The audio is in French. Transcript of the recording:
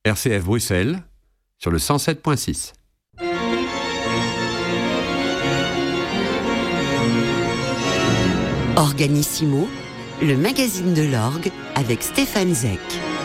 RCF Bruxelles, sur le 107.6. Organissimo, le magazine de l'orgue avec Stéphane Zech.